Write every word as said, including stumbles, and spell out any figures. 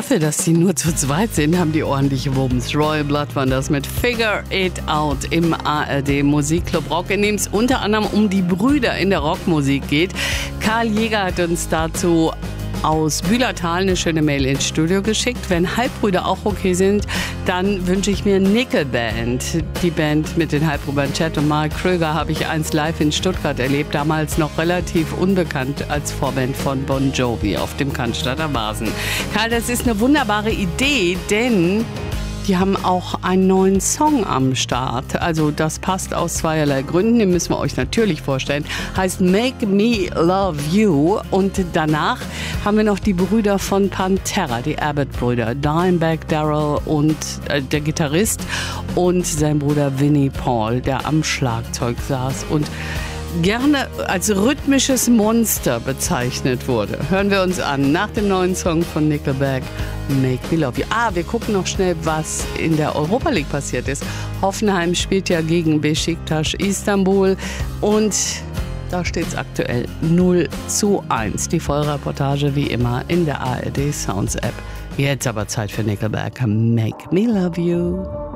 dafür, dass die nur zu zweit sind, haben die ordentliche Wumms. Royal Blood waren das mit Figure It Out im A R D Musikclub Rock, in dem es unter anderem um die Brüder in der Rockmusik geht. Karl Jäger hat uns dazu aus Bühlertal eine schöne Mail ins Studio geschickt. Wenn Halbbrüder auch okay sind, dann wünsche ich mir Nickelband. Die Band mit den Halbbrüdern Chad und Mark Kröger habe ich einst live in Stuttgart erlebt, damals noch relativ unbekannt als Vorband von Bon Jovi auf dem Cannstatter Vasen. Karl, das ist eine wunderbare Idee, denn die haben auch einen neuen Song am Start. Also das passt aus zweierlei Gründen. Den müssen wir euch natürlich vorstellen. Heißt Make Me Love You. Und danach haben wir noch die Brüder von Pantera, die Abbott-Brüder. Dimebag Darrell und äh, der Gitarrist und sein Bruder Vinnie Paul, der am Schlagzeug saß und gerne als rhythmisches Monster bezeichnet wurde. Hören wir uns an nach dem neuen Song von Nickelback, Make Me Love You. Ah, wir gucken noch schnell, was in der Europa League passiert ist. Hoffenheim spielt ja gegen Beşiktaş Istanbul und da steht es aktuell null zu eins. Die Vollreportage wie immer in der A R D Sounds App. Jetzt aber Zeit für Nickelback, Make Me Love You.